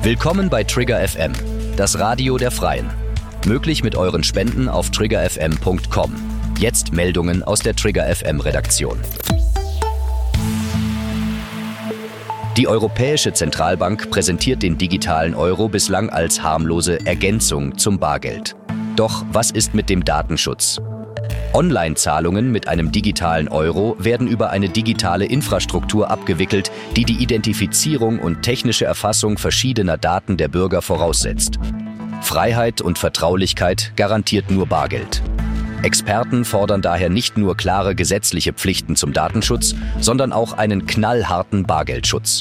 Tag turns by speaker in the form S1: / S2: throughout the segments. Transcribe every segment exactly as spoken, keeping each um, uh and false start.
S1: Willkommen bei Trigger F M, das Radio der Freien. Möglich mit euren Spenden auf trigger f m punkt com. Jetzt Meldungen aus der Trigger F M-Redaktion. Die Europäische Zentralbank präsentiert den digitalen Euro bislang als harmlose Ergänzung zum Bargeld. Doch was ist mit dem Datenschutz? Online-Zahlungen mit einem digitalen Euro werden über eine digitale Infrastruktur abgewickelt, die die Identifizierung und technische Erfassung verschiedener Daten der Bürger voraussetzt. Freiheit und Vertraulichkeit garantiert nur Bargeld. Experten fordern daher nicht nur klare gesetzliche Pflichten zum Datenschutz, sondern auch einen knallharten Bargeldschutz.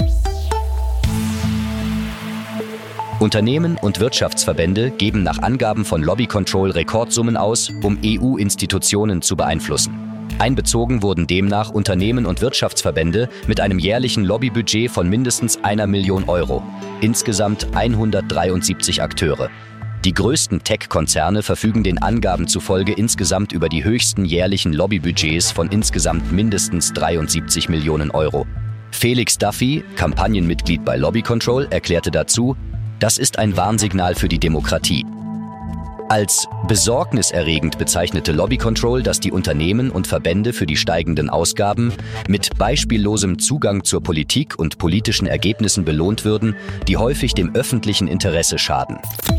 S1: Unternehmen und Wirtschaftsverbände geben nach Angaben von Lobby Control Rekordsummen aus, um E U-Institutionen zu beeinflussen. Einbezogen wurden demnach Unternehmen und Wirtschaftsverbände mit einem jährlichen Lobbybudget von mindestens einer Million Euro. Insgesamt hundertdreiundsiebzig Akteure. Die größten Tech-Konzerne verfügen den Angaben zufolge insgesamt über die höchsten jährlichen Lobbybudgets von insgesamt mindestens dreiundsiebzig Millionen Euro. Felix Duffy, Kampagnenmitglied bei Lobby Control, erklärte dazu: Das ist ein Warnsignal für die Demokratie. Als besorgniserregend bezeichnete Lobby Control, dass die Unternehmen und Verbände für die steigenden Ausgaben mit beispiellosem Zugang zur Politik und politischen Ergebnissen belohnt würden, die häufig dem öffentlichen Interesse schaden.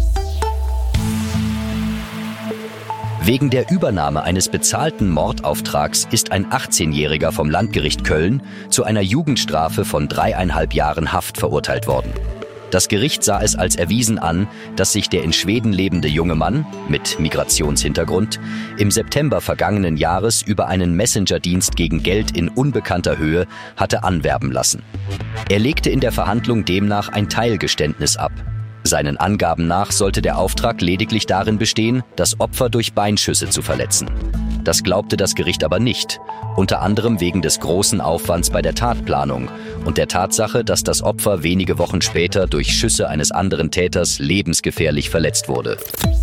S1: Wegen der Übernahme eines bezahlten Mordauftrags ist ein achtzehnjähriger vom Landgericht Köln zu einer Jugendstrafe von dreieinhalb Jahren Haft verurteilt worden. Das Gericht sah es als erwiesen an, dass sich der in Schweden lebende junge Mann mit Migrationshintergrund im September vergangenen Jahres über einen Messenger-Dienst gegen Geld in unbekannter Höhe hatte anwerben lassen. Er legte in der Verhandlung demnach ein Teilgeständnis ab. Seinen Angaben nach sollte der Auftrag lediglich darin bestehen, das Opfer durch Beinschüsse zu verletzen. Das glaubte das Gericht aber nicht, unter anderem wegen des großen Aufwands bei der Tatplanung und der Tatsache, dass das Opfer wenige Wochen später durch Schüsse eines anderen Täters lebensgefährlich verletzt wurde.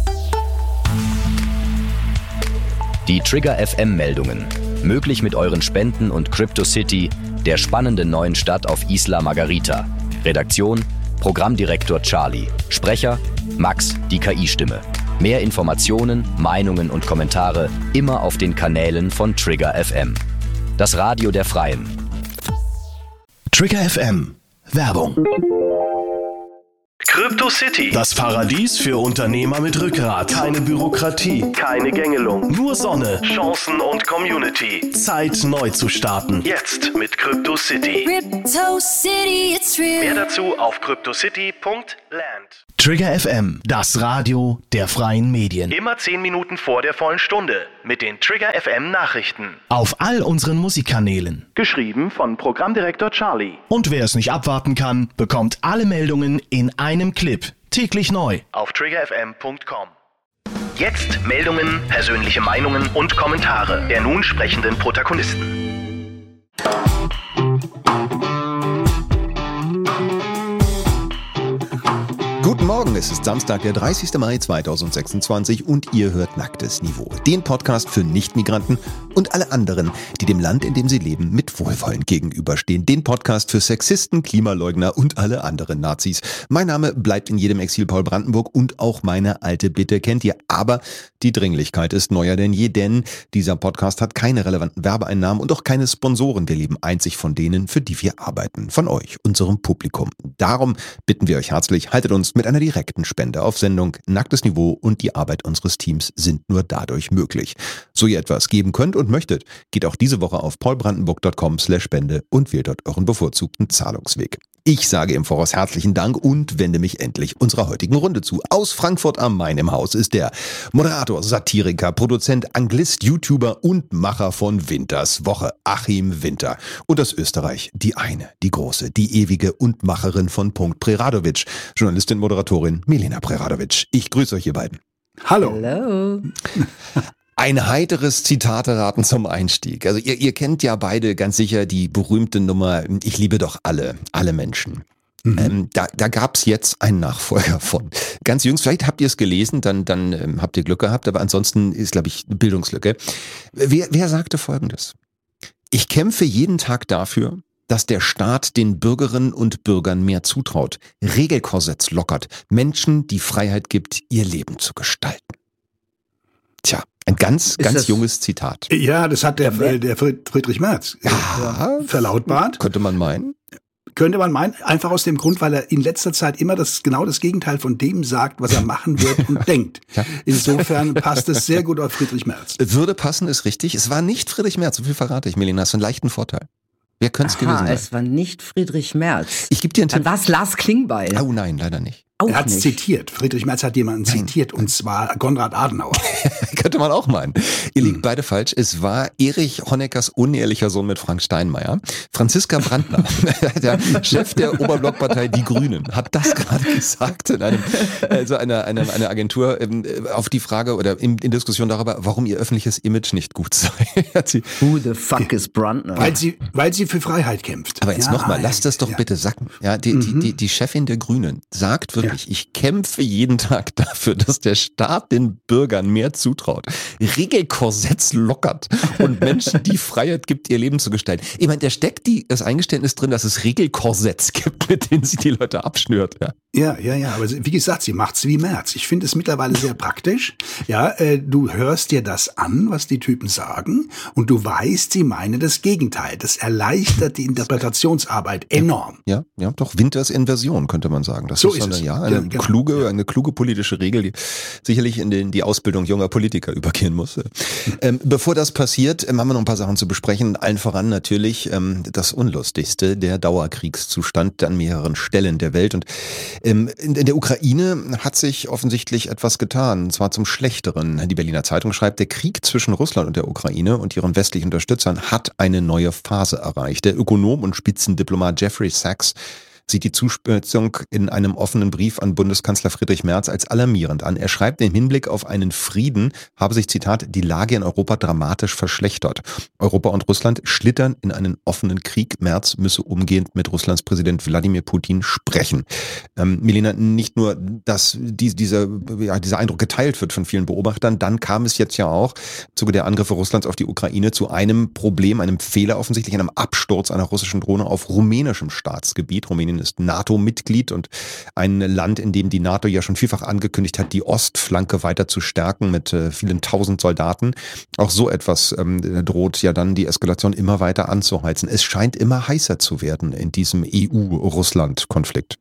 S1: Die Trigger F M-Meldungen. Möglich mit euren Spenden und CryptoCity, der spannenden neuen Stadt auf Isla Margarita. Redaktion: Programmdirektor Charlie. Sprecher: Max, die K I-Stimme. Mehr Informationen, Meinungen und Kommentare immer auf den Kanälen von Trigger F M. Das Radio der Freien.
S2: Trigger F M. Werbung.
S3: CryptoCity.
S2: Das Paradies für Unternehmer mit Rückgrat. Keine Bürokratie.
S3: Keine Gängelung.
S2: Nur Sonne.
S3: Chancen und Community.
S2: Zeit, neu zu starten.
S3: Jetzt mit CryptoCity.
S4: CryptoCity, it's real.
S3: Mehr dazu auf cryptocity punkt land.
S2: Trigger F M, das Radio der freien Medien.
S3: Immer zehn Minuten vor der vollen Stunde mit den Trigger F M Nachrichten.
S2: Auf all unseren Musikkanälen.
S3: Geschrieben von Programmdirektor Charlie.
S2: Und wer es nicht abwarten kann, bekommt alle Meldungen in einem Clip. Täglich neu.
S3: Auf trigger f m punkt com. Jetzt Meldungen, persönliche Meinungen und Kommentare der nun sprechenden Protagonisten.
S5: Guten Morgen, es ist Samstag, der dreißigster Mai zweitausendsechsundzwanzig und ihr hört Nacktes Niveau, den Podcast für Nichtmigranten und alle anderen, die dem Land, in dem sie leben, mit Wohlwollen gegenüberstehen. Den Podcast für Sexisten, Klimaleugner und alle anderen Nazis. Mein Name bleibt in jedem Exil Paul Brandenburg und auch meine alte Bitte kennt ihr. Aber die Dringlichkeit ist neuer denn je, denn dieser Podcast hat keine relevanten Werbeeinnahmen und auch keine Sponsoren. Wir leben einzig von denen, für die wir arbeiten. Von euch, unserem Publikum. Darum bitten wir euch herzlich, haltet uns mit einer direkten Spende auf Sendung. Nacktes Niveau und die Arbeit unseres Teams sind nur dadurch möglich. So ihr etwas geben könnt und möchtet, geht auch diese Woche auf paulbrandenburg punkt com slash spende und wählt dort euren bevorzugten Zahlungsweg. Ich sage im Voraus herzlichen Dank und wende mich endlich unserer heutigen Runde zu. Aus Frankfurt am Main im Haus ist der Moderator, Satiriker, Produzent, Anglist, YouTuber und Macher von Winters Woche, Achim Winter. Und aus Österreich die eine, die große, die ewige und Macherin von Punkt Preradovic, Journalistin und Moderatorin Milena Preradovic. Ich grüße euch, ihr beiden.
S6: Hallo.
S7: Hallo.
S5: Ein heiteres Zitateraten zum Einstieg. Also ihr, ihr kennt ja beide ganz sicher die berühmte Nummer Ich liebe doch alle, alle Menschen. Mhm. Ähm, da da gab es jetzt einen Nachfolger von. Ganz jüngst, vielleicht habt ihr es gelesen, dann, dann ähm, habt ihr Glück gehabt, aber ansonsten ist, glaube ich, eine Bildungslücke. Wer, wer sagte Folgendes? Ich kämpfe jeden Tag dafür, dass der Staat den Bürgerinnen und Bürgern mehr zutraut, Regelkorsetts lockert, Menschen die Freiheit gibt, ihr Leben zu gestalten. Tja, ein ganz, ganz
S6: das,
S5: junges Zitat.
S7: Ja, das hat der, der, der Friedrich Merz
S5: ja,
S7: verlautbart.
S5: Könnte man meinen.
S7: Könnte man meinen, einfach aus dem Grund, weil er in letzter Zeit immer das genau das Gegenteil von dem sagt, was er machen wird und denkt. Ja. Insofern passt es sehr gut auf Friedrich Merz.
S5: Würde passen, ist richtig. Es war nicht Friedrich Merz, so viel verrate ich, Melina, hast du einen leichten Vorteil. Wer könnte es gewesen sein?
S6: Es war nicht Friedrich Merz.
S5: Ich gebe dir einen Tipp.
S6: Dann war es Lars Klingbeil.
S5: Oh nein, leider nicht.
S6: Auch
S7: er hat es
S6: nicht.
S7: zitiert. Friedrich Merz hat jemanden
S5: Nein.
S7: zitiert, und zwar Konrad Adenauer.
S5: Könnte man auch meinen. Ihr liegt beide falsch. Es war Erich Honeckers unehrlicher Sohn mit Frank Steinmeier. Franziska Brandner, der Chef der Oberblockpartei Die Grünen, hat das gerade gesagt in einem, also einer, einer, einer Agentur auf die Frage oder in, in Diskussion darüber, warum ihr öffentliches Image nicht gut sei. Hat sie,
S6: Who the fuck is Brandner?
S7: Weil sie, weil sie für Freiheit kämpft.
S5: aber jetzt
S7: Ja,
S5: nochmal, lasst das doch
S7: ja.
S5: bitte sacken. Ja, die,
S7: Mhm.
S5: die, die, die Chefin der Grünen sagt wirklich, ich kämpfe jeden Tag dafür, dass der Staat den Bürgern mehr zutraut, Regelkorsetts lockert und Menschen die Freiheit gibt, ihr Leben zu gestalten. Ich meine, da steckt die, das Eingeständnis drin, dass es Regelkorsetts gibt, mit denen sie die Leute abschnürt. Ja.
S7: Ja, ja, ja, aber wie gesagt, sie macht's wie Merz. Ich finde es mittlerweile sehr praktisch. Ja, äh, du hörst dir das an, was die Typen sagen, und du weißt, sie meinen das Gegenteil. Das erleichtert die Interpretationsarbeit enorm.
S5: Ja, ja, doch, Winters Inversion, könnte man sagen. Das
S7: So
S5: ist,
S7: ist
S5: eine,
S7: es.
S5: ja, eine
S7: Ja, genau.
S5: kluge,
S7: Ja.
S5: eine kluge politische Regel, die sicherlich in den, die Ausbildung junger Politiker übergehen muss. Ähm, bevor das passiert, ähm, haben wir noch ein paar Sachen zu besprechen. Allen voran natürlich ähm, das Unlustigste, der Dauerkriegszustand an mehreren Stellen der Welt. Und ähm, in, in der Ukraine hat sich offensichtlich etwas getan, und zwar zum Schlechteren. Die Berliner Zeitung schreibt, der Krieg zwischen Russland und der Ukraine und ihren westlichen Unterstützern hat eine neue Phase erreicht. Der Ökonom und Spitzendiplomat Jeffrey Sachs sieht die Zuspitzung in einem offenen Brief an Bundeskanzler Friedrich Merz als alarmierend an. Er schreibt, im Hinblick auf einen Frieden habe sich, Zitat, die Lage in Europa dramatisch verschlechtert. Europa und Russland schlittern in einen offenen Krieg. Merz müsse umgehend mit Russlands Präsident Wladimir Putin sprechen. Ähm, Melina, nicht nur, dass die, dieser, ja, dieser Eindruck geteilt wird von vielen Beobachtern, dann kam es jetzt ja auch im Zuge der Angriffe Russlands auf die Ukraine zu einem Problem, einem Fehler offensichtlich, einem Absturz einer russischen Drohne auf rumänischem Staatsgebiet. Rumänien ist NATO-Mitglied und ein Land, in dem die NATO ja schon vielfach angekündigt hat, die Ostflanke weiter zu stärken mit äh, vielen tausend Soldaten. Auch so etwas ähm, droht ja dann die Eskalation immer weiter anzuheizen. Es scheint immer heißer zu werden in diesem E U-Russland-Konflikt.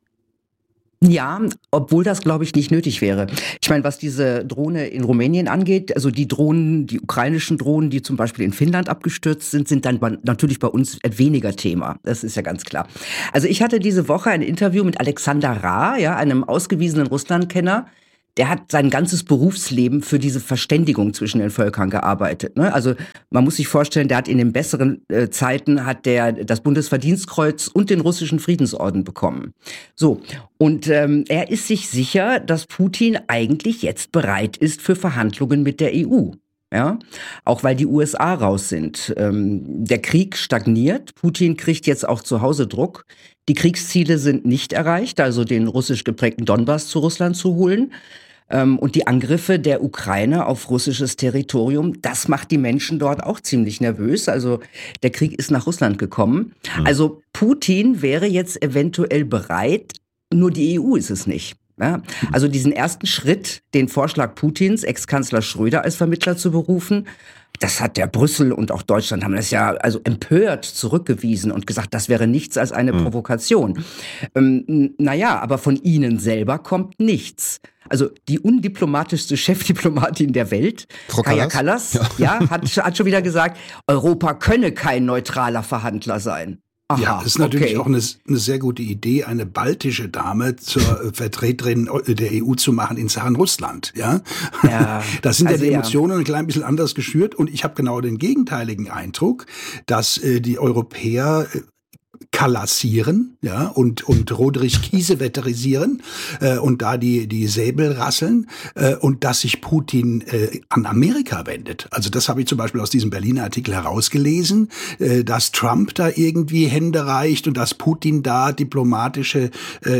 S6: Ja, obwohl das, glaube ich, nicht nötig wäre. Ich meine, was diese Drohne in Rumänien angeht, also die Drohnen, die ukrainischen Drohnen, die zum Beispiel in Finnland abgestürzt sind, sind dann natürlich bei uns weniger Thema. Das ist ja ganz klar. Also ich hatte diese Woche ein Interview mit Alexander Ra, ja, einem ausgewiesenen Russlandkenner. Der hat sein ganzes Berufsleben für diese Verständigung zwischen den Völkern gearbeitet. Ne? Also man muss sich vorstellen, der hat in den besseren äh, Zeiten hat der das Bundesverdienstkreuz und den russischen Friedensorden bekommen. So, und ähm, er ist sich sicher, dass Putin eigentlich jetzt bereit ist für Verhandlungen mit der E U. Ja, auch weil die U S A raus sind. Ähm, der Krieg stagniert. Putin kriegt jetzt auch zu Hause Druck. Die Kriegsziele sind nicht erreicht, also den russisch geprägten Donbass zu Russland zu holen. Ähm, und die Angriffe der Ukraine auf russisches Territorium, das macht die Menschen dort auch ziemlich nervös. Also der Krieg ist nach Russland gekommen. Mhm. Also Putin wäre jetzt eventuell bereit, nur die E U ist es nicht. Ja, also diesen ersten Schritt, den Vorschlag Putins, Ex-Kanzler Schröder als Vermittler zu berufen, das hat der Brüssel und auch Deutschland haben das ja also empört zurückgewiesen und gesagt, das wäre nichts als eine mhm. Provokation. Ähm, naja, aber von ihnen selber kommt nichts. Also die undiplomatischste Chefdiplomatin der Welt,
S5: Frau
S6: Kaja
S5: Kallas,
S6: Kallas, ja. ja, hat, hat schon wieder gesagt, Europa könne kein neutraler Verhandler sein. Aha,
S7: ja, das ist natürlich
S6: okay.
S7: auch eine, eine sehr gute Idee, eine baltische Dame zur Vertreterin der E U zu machen in Sachen Russland. Ja,
S6: ja
S7: da sind
S6: also
S7: ja die
S6: ja.
S7: Emotionen ein klein bisschen anders geschürt und ich habe genau den gegenteiligen Eindruck, dass äh, die Europäer äh, Kallassieren, ja, und, und Roderich Kiesewetter-isieren äh, und da die, die Säbel rasseln äh, und dass sich Putin äh, an Amerika wendet. Also das habe ich zum Beispiel aus diesem Berliner Artikel herausgelesen, äh, dass Trump da irgendwie Hände reicht und dass Putin da diplomatische äh,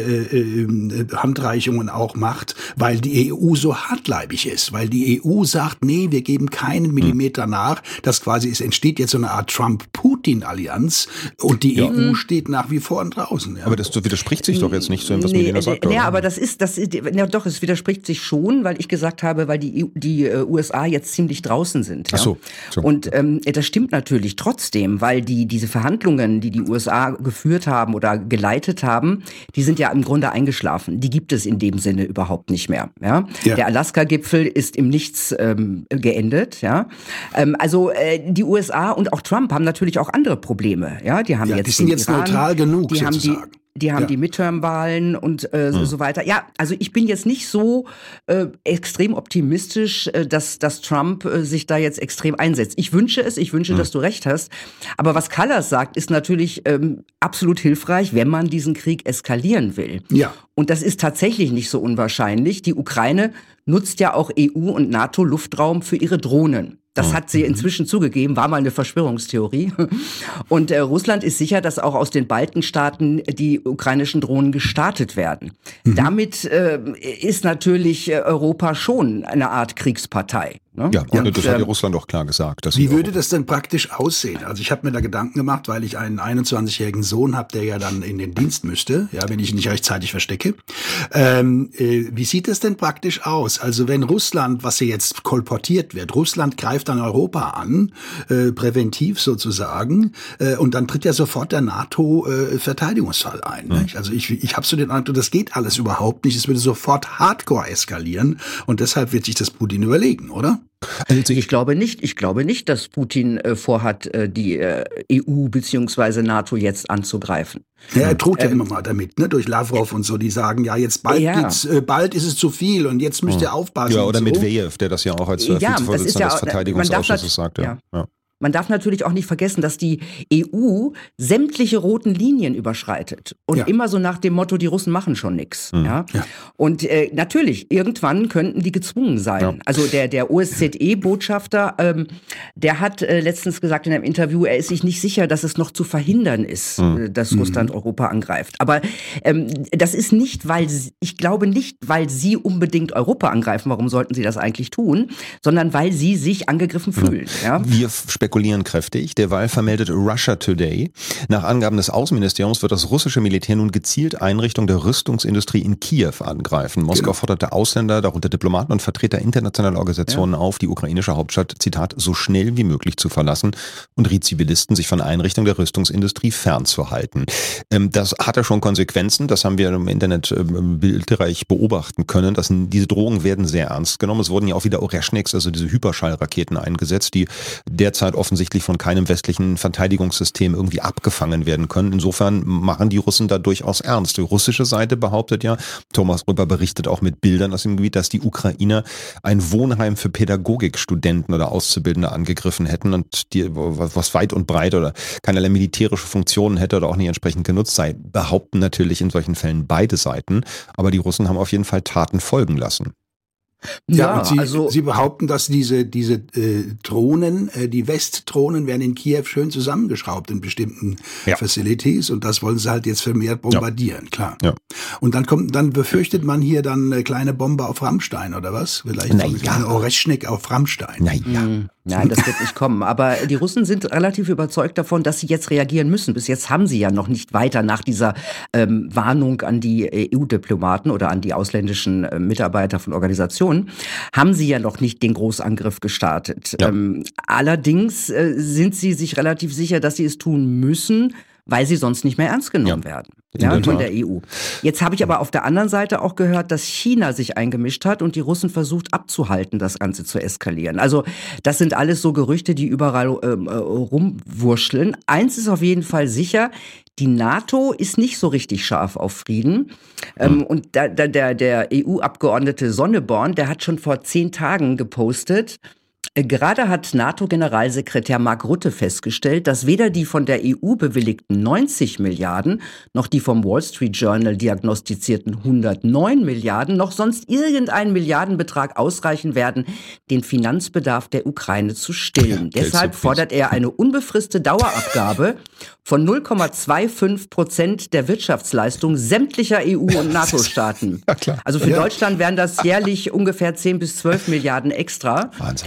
S7: äh, Handreichungen auch macht, weil die E U so hartleibig ist, weil die E U sagt, nee, wir geben keinen Millimeter nach, dass quasi es entsteht jetzt so eine Art Trump-Putin-Allianz und die
S5: ja.
S7: E U U steht nach wie vor draußen. Ja.
S5: Aber das widerspricht sich doch jetzt nicht so, was
S6: nee,
S5: Medina sagt.
S6: Ja, aber das ist, das ist, ja doch, es widerspricht sich schon, weil ich gesagt habe, weil die, die äh, U S A jetzt ziemlich draußen sind. Ja?
S5: Ach so, so.
S6: Und ähm, das stimmt natürlich trotzdem, weil die diese Verhandlungen, die die U S A geführt haben oder geleitet haben, die sind ja im Grunde eingeschlafen. Die gibt es in dem Sinne überhaupt nicht mehr. Ja? Ja. Der Alaska-Gipfel ist im Nichts ähm, geendet. Ja? Ähm, also äh, die U S A und auch Trump haben natürlich auch andere Probleme. Ja, die haben
S7: ja,
S6: jetzt
S7: die sind jetzt
S6: Iran,
S7: neutral genug,
S6: die
S7: sozusagen.
S6: Haben die, Die haben ja. die Midterm-Wahlen und äh, hm. so weiter. Ja, also ich bin jetzt nicht so äh, extrem optimistisch, äh, dass, dass Trump äh, sich da jetzt extrem einsetzt. Ich wünsche es, ich wünsche, hm. dass du recht hast. Aber was Kallas sagt, ist natürlich ähm, absolut hilfreich, wenn man diesen Krieg eskalieren will. Ja. Und das ist tatsächlich nicht so unwahrscheinlich. Die Ukraine nutzt ja auch E U- und NATO-Luftraum für ihre Drohnen. Das hat sie inzwischen zugegeben, war mal eine Verschwörungstheorie. Und äh, Russland ist sicher, dass auch aus den Baltenstaaten die ukrainischen Drohnen gestartet werden. Mhm. Damit äh, ist natürlich Europa schon eine Art Kriegspartei. Ne?
S5: Ja, und, das hat ja
S7: ähm,
S5: Russland auch klar gesagt. Dass
S7: wie würde das denn praktisch aussehen? Also ich habe mir da Gedanken gemacht, weil ich einen einundzwanzigjährigen Sohn habe, der ja dann in den Dienst müsste, ja, wenn ich ihn nicht rechtzeitig verstecke. Ähm, äh, wie sieht das denn praktisch aus? Also wenn Russland, was ja jetzt kolportiert wird, Russland greift dann Europa an, äh, präventiv sozusagen, äh, und dann tritt ja sofort der NATO-Verteidigungsfall äh, ein. Mhm. Nicht? Also ich, ich habe so den Eindruck, das geht alles überhaupt nicht. Es würde sofort hardcore eskalieren und deshalb wird sich das Putin überlegen, oder?
S6: Also ich glaube nicht, ich glaube nicht, dass Putin äh, vorhat, äh, die äh, E U bzw. NATO jetzt anzugreifen.
S7: Ja, er droht ja ähm, immer mal damit, ne, durch Lavrov und so, die sagen, ja, jetzt bald ja. geht's, äh, bald ist es zu viel und jetzt müsst ihr aufpassen.
S5: Ja, oder
S7: so.
S5: Medvedev, der das ja auch als äh,
S6: ja,
S5: Vizevorsitzender
S6: ja,
S5: des Verteidigungsausschusses sagt. Ja. Ja.
S6: Man darf natürlich auch nicht vergessen, dass die E U sämtliche roten Linien überschreitet. Und ja. immer so nach dem Motto, die Russen machen schon nichts. Mhm. Ja? Ja. Und äh, natürlich, irgendwann könnten die gezwungen sein. Ja. Also der, der O S Z E-Botschafter, ähm, der hat äh, letztens gesagt in einem Interview, er ist sich nicht sicher, dass es noch zu verhindern ist, mhm. äh, dass Russland mhm. Europa angreift. Aber ähm, das ist nicht, weil, sie, ich glaube nicht, weil sie unbedingt Europa angreifen, warum sollten sie das eigentlich tun, sondern weil sie sich angegriffen fühlen. Ja.
S5: Ja? Wir spekulieren kräftig. Derweil vermeldet Russia Today. Nach Angaben des Außenministeriums wird das russische Militär nun gezielt Einrichtungen der Rüstungsindustrie in Kiew angreifen. Moskau genau. forderte Ausländer, darunter Diplomaten und Vertreter internationaler Organisationen ja. auf, die ukrainische Hauptstadt, Zitat, so schnell wie möglich zu verlassen und riet Zivilisten, sich von Einrichtungen der Rüstungsindustrie fernzuhalten. Das hatte schon Konsequenzen. Das haben wir im Internet bildreich beobachten können. Das, diese Drohungen werden sehr ernst genommen. Es wurden ja auch wieder Oreschniks, also diese Hyperschallraketen eingesetzt, die derzeit offensichtlich von keinem westlichen Verteidigungssystem irgendwie abgefangen werden können. Insofern machen die Russen da durchaus ernst. Die russische Seite behauptet ja, Thomas Rüpper berichtet auch mit Bildern aus dem Gebiet, dass die Ukrainer ein Wohnheim für Pädagogikstudenten oder Auszubildende angegriffen hätten und die, was weit und breit oder keinerlei militärische Funktionen hätte oder auch nicht entsprechend genutzt sei, behaupten natürlich in solchen Fällen beide Seiten. Aber die Russen haben auf jeden Fall Taten folgen lassen.
S7: Ja, ja, und Sie, also, Sie behaupten, dass diese, diese äh, Drohnen, äh, die Westdrohnen werden in Kiew schön zusammengeschraubt in bestimmten ja. Facilities und das wollen Sie halt jetzt vermehrt bombardieren, ja. klar. Ja. Und dann kommt, dann befürchtet man hier dann eine kleine Bombe auf Rammstein oder was? Vielleicht
S5: Na,
S7: eine
S5: ja.
S7: kleine Oreschnik auf Rammstein.
S5: Na ja.
S6: Mhm. Nein, das wird nicht kommen. Aber die Russen sind relativ überzeugt davon, dass sie jetzt reagieren müssen. Bis jetzt haben sie ja noch nicht weiter nach dieser ähm, Warnung an die E U-Diplomaten oder an die ausländischen äh, Mitarbeiter von Organisationen, haben sie ja noch nicht den Großangriff gestartet. Ja. Ähm, allerdings äh, sind sie sich relativ sicher, dass sie es tun müssen, weil sie sonst nicht mehr ernst genommen ja. werden ja, von der E U. Jetzt habe ich aber auf der anderen Seite auch gehört, dass China sich eingemischt hat und die Russen versucht abzuhalten, das Ganze zu eskalieren. Also das sind alles so Gerüchte, die überall ähm, äh, rumwurschteln. Eins ist auf jeden Fall sicher, die NATO ist nicht so richtig scharf auf Frieden. Ähm, mhm. Und da, da, der, der E U-Abgeordnete Sonneborn, der hat schon vor zehn Tagen gepostet, gerade hat NATO-Generalsekretär Mark Rutte festgestellt, dass weder die von der E U bewilligten neunzig Milliarden noch die vom Wall Street Journal diagnostizierten hundertneun Milliarden noch sonst irgendein Milliardenbetrag ausreichen werden, den Finanzbedarf der Ukraine zu stillen. Ja, deshalb fordert er eine unbefristete Dauerabgabe von null Komma fünfundzwanzig Prozent der Wirtschaftsleistung sämtlicher E U- und NATO-Staaten. Ja, klar. Also für ja. Deutschland wären das jährlich ungefähr zehn bis zwölf Milliarden extra.
S5: Wahnsinn.
S6: Und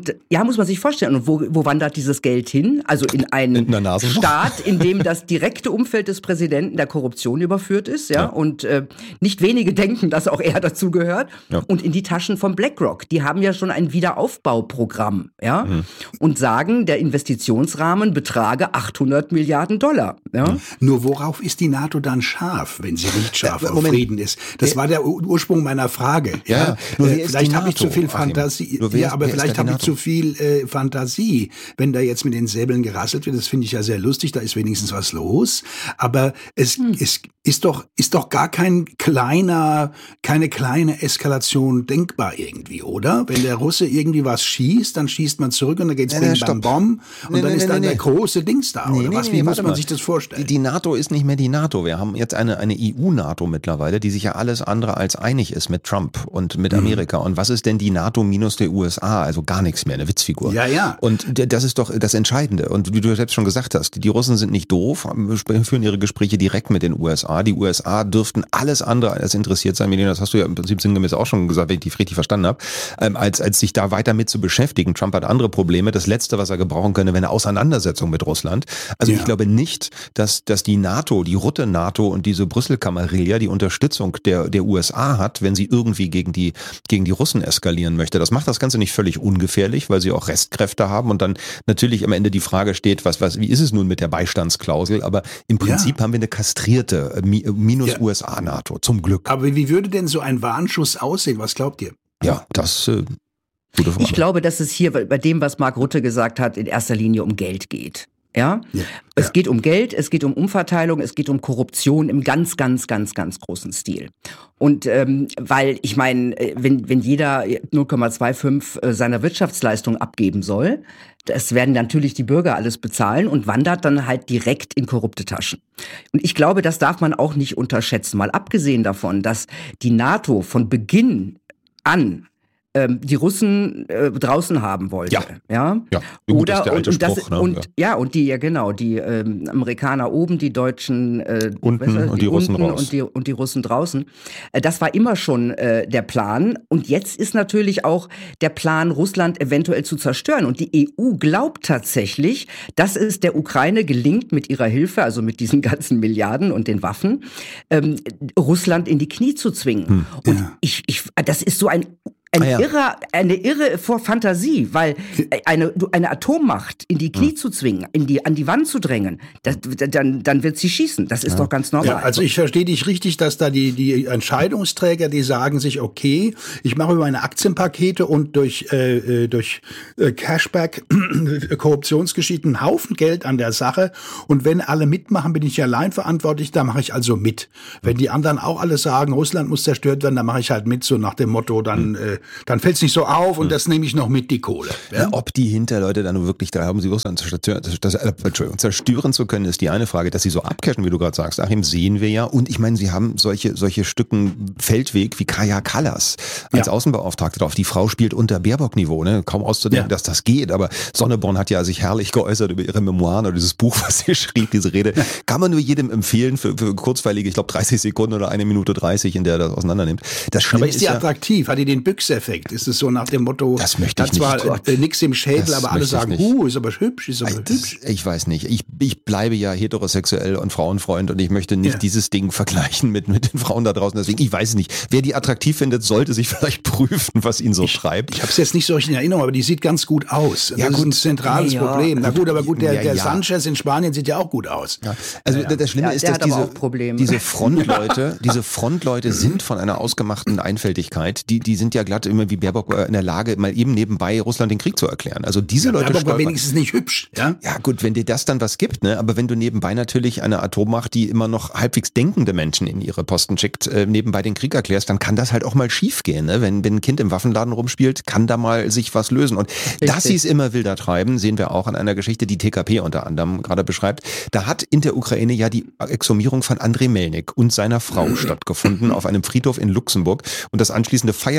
S6: Und ja, muss man sich vorstellen. Und wo, wo wandert dieses Geld hin? Also in einen
S5: in
S6: Staat, in dem das direkte Umfeld des Präsidenten der Korruption überführt ist, ja. ja. Und äh, nicht wenige denken, dass auch er dazu gehört. Ja. Und in die Taschen von BlackRock. Die haben ja schon ein Wiederaufbauprogramm, ja. Mhm. Und sagen, der Investitionsrahmen betrage achthundert Milliarden Dollar. Ja? Mhm.
S7: Nur worauf ist die NATO dann scharf, wenn sie nicht scharf ja, auf Frieden ist? Das wer, war der Ursprung meiner Frage. Ja, ja.
S5: Nur
S7: äh, vielleicht habe ich zu viel Fantasie. Nur ja, aber vielleicht habe ich zu viel äh, Fantasie. Wenn da jetzt mit den Säbeln gerasselt wird, das finde ich ja sehr lustig, da ist wenigstens was los. Aber es, hm. es ist doch, ist doch gar kein kleiner, keine kleine Eskalation denkbar irgendwie, oder? Wenn der Russe irgendwie was schießt, dann schießt man zurück und dann geht's bing, bang, bom und nee, dann nee, ist dann nee, der große Dings da, nee, oder nee, was? Wie nee, muss man mal. sich das vorstellen?
S5: Die, die NATO ist nicht mehr die NATO. Wir haben jetzt eine, eine E U-NATO mittlerweile, die sich ja alles andere als einig ist mit Trump und mit Amerika. Mhm. Und was ist denn die NATO minus der U S A? Also gar nichts mehr, eine Witzfigur.
S7: Ja, ja.
S5: Und das ist doch das Entscheidende. Und wie du selbst schon gesagt hast, die Russen sind nicht doof, führen ihre Gespräche direkt mit den U S A. Die U S A dürften alles andere als interessiert sein, das hast du ja im Prinzip sinngemäß auch schon gesagt, wenn ich dich richtig verstanden habe, als, als sich da weiter mit zu beschäftigen. Trump hat andere Probleme. Das Letzte, was er gebrauchen könnte, wäre eine Auseinandersetzung mit Russland. Also ja. ich glaube nicht, dass, dass die NATO, die Rutte NATO und diese Brüssel-Kamarilla die Unterstützung der, der U S A hat, wenn sie irgendwie gegen die, gegen die Russen eskalieren möchte. Das macht das Ganze nicht völlig ungefährlich, weil sie auch Restkräfte haben und dann natürlich am Ende die Frage steht, was, was, wie ist es nun mit der Beistandsklausel? Aber im Prinzip ja. haben wir eine kastrierte minus ja. U S A-NATO, zum Glück.
S7: Aber wie würde denn so ein Warnschuss aussehen? Was glaubt ihr?
S5: Ja, das äh, gute Frage.
S6: Ich glaube, dass es hier bei dem, was Mark Rutte gesagt hat, in erster Linie um Geld geht. Ja? ja, es ja. geht um Geld, es geht um Umverteilung, es geht um Korruption im ganz, ganz, ganz, ganz großen Stil. Und ähm, weil ich meine, wenn wenn jeder null Komma fünfundzwanzig seiner Wirtschaftsleistung abgeben soll, das werden natürlich die Bürger alles bezahlen und wandert dann halt direkt in korrupte Taschen. Und ich glaube, das darf man auch nicht unterschätzen. Mal abgesehen davon, dass die NATO von Beginn an die Russen äh, draußen haben wollte,
S5: ja,
S6: ja,
S5: ja. Gut,
S6: oder
S5: das ist der alte
S6: und,
S5: Spruch,
S6: das,
S5: ne?
S6: und
S5: ja.
S6: ja und die ja genau die ähm, Amerikaner oben, die Deutschen äh,
S5: unten
S6: weißt du,
S5: und die,
S6: die
S5: Russen
S6: unten
S5: raus
S6: und die und die Russen draußen. Äh, das war immer schon äh, der Plan und jetzt ist natürlich auch der Plan, Russland eventuell zu zerstören und die E U glaubt tatsächlich, dass es der Ukraine gelingt mit ihrer Hilfe, also mit diesen ganzen Milliarden und den Waffen, ähm, Russland in die Knie zu zwingen. Hm, und ja. ich ich das ist so ein Eine, ah ja. irre, eine irre Fantasie, weil eine, eine Atommacht in die Knie ja. zu zwingen, in die, an die Wand zu drängen, das, dann, dann wird sie schießen. Das ist ja. doch ganz normal. Ja,
S7: also ich verstehe dich richtig, dass da die, die Entscheidungsträger, die sagen sich, okay, ich mache meine Aktienpakete und durch, äh, durch äh, Cashback, Korruptionsgeschichten, einen Haufen Geld an der Sache. Und wenn alle mitmachen, bin ich allein verantwortlich, da mache ich also mit. Wenn die anderen auch alle sagen, Russland muss zerstört werden, dann mache ich halt mit, so nach dem Motto, dann mhm. äh, dann fällt es nicht so auf und das nehme ich noch mit, die Kohle. Ja?
S5: Ja, ob die Hinterleute dann wirklich da haben, sie Russland zerstören, zerstören zu können, ist die eine Frage. Dass sie so abcashen, wie du gerade sagst, Achim, sehen wir ja. Und ich meine, sie haben solche, solche Stücken Feldweg wie Kaja Kallas als ja. Außenbeauftragte drauf. Die Frau spielt unter Baerbock-Niveau, ne? Kaum auszudenken, ja. dass das geht. Aber Sonneborn hat ja sich herrlich geäußert über ihre Memoiren oder dieses Buch, was sie schrieb, diese Rede. Kann man nur jedem empfehlen für, für kurzweilige, ich glaube dreißig Sekunden oder eine Minute dreißig, in der er das auseinandert. Das
S7: aber ist die ja, attraktiv? Hat die den Büchse Effekt? Ist es so nach dem Motto,
S5: das möchte ich nicht.
S7: Zwar äh, nichts im Schädel, das aber alle sagen, huh, ist aber hübsch, ist aber
S5: ich,
S7: hübsch.
S5: Das, ich weiß nicht. Ich, ich bleibe ja heterosexuell und Frauenfreund und ich möchte nicht ja. dieses Ding vergleichen mit, mit den Frauen da draußen. Deswegen, ich weiß es nicht. Wer die attraktiv findet, sollte sich vielleicht prüfen, was ihn so
S7: ich,
S5: schreibt.
S7: Ich habe es jetzt nicht so richtig in Erinnerung, aber die sieht ganz gut aus. Das ja, ist gut. ein zentrales ja, Problem. Na gut, aber gut, der, ja, der ja. Sanchez in Spanien sieht ja auch gut aus. Ja.
S5: Also
S7: ja, ja.
S5: das Schlimme
S6: ja,
S5: ist, dass diese, diese Frontleute, diese Frontleute sind von einer ausgemachten Einfältigkeit. Die, die sind ja glatt immer wie Baerbock in der Lage, mal eben nebenbei Russland den Krieg zu erklären. Also diese ja, Leute
S7: aber stolpern. Wenigstens nicht hübsch. Ja?
S5: ja gut, wenn dir das dann was gibt, ne? Aber wenn du nebenbei natürlich eine Atommacht, die immer noch halbwegs denkende Menschen in ihre Posten schickt, äh, nebenbei den Krieg erklärst, dann kann das halt auch mal schief gehen. Ne? Wenn, wenn ein Kind im Waffenladen rumspielt, kann da mal sich was lösen. Und Richtig. dass sie es immer wilder treiben, sehen wir auch an einer Geschichte, die T K P unter anderem gerade beschreibt. Da hat in der Ukraine ja die Exhumierung von Andrei Melnik und seiner Frau stattgefunden auf einem Friedhof in Luxemburg und das anschließende feierliche Begräbnis